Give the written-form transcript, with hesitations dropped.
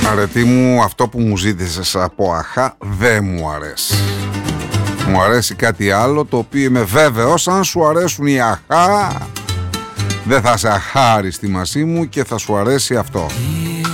Αρετή μου, αυτό που μου ζήτησες από αχά δεν μου αρέσει. Μου αρέσει κάτι άλλο, το οποίο είμαι βέβαιος αν σου αρέσουν οι αχά δεν θα είσαι αχάριστη μαζί μου και θα σου αρέσει αυτό.